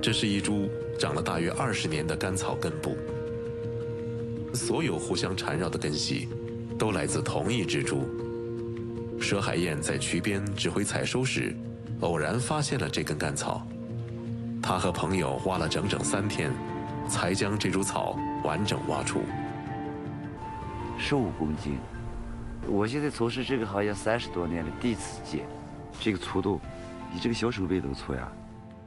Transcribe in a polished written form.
这是一株长了大约20年的甘草根部，所有互相缠绕的根系都来自同一只株。佘海燕在渠边指挥采收时，偶然发现了这根甘草。他和朋友挖了整整3天，才将这株草完整挖出。 15公斤，我现在从事这个行业30多年了，第一次见，这个粗度比这个小手背都粗呀。